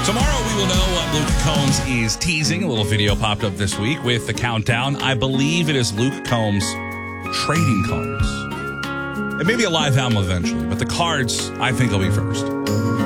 Tomorrow we will know what Luke Combs is teasing. A little video popped up this week with the countdown. I believe it is Luke Combs trading cards. It may be a live album eventually, but the cards, I think, will be first.